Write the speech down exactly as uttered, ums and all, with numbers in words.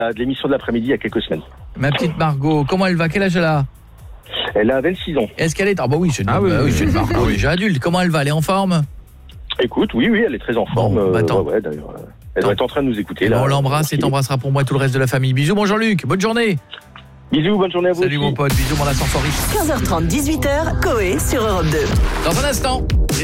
de l'émission de l'après-midi il y a quelques semaines. Ma petite Margot, comment elle va? Quel âge elle a? Elle a vingt-six ans. Est-ce qu'elle est... Ah bah oui, c'est une, Ah oui, bah oui, oui, c'est une oui. Margot Ah oui. déjà adulte. Comment elle va? Elle est en forme? Écoute, oui, oui, elle est très en forme. Bon, bah, euh, attends. ouais, ouais, d'ailleurs, euh, elle Attends. doit être en train de nous écouter. Et là. ben, on l'embrasse et t'embrassera pour moi tout le reste de la famille. Bisous mon Jean-Luc, bonne journée. Bisous, bonne journée à vous Salut aussi. mon pote, bisous mon ascensoriste. quinze heures trente, dix-huit heures, Coé sur Europe deux. Dans un instant,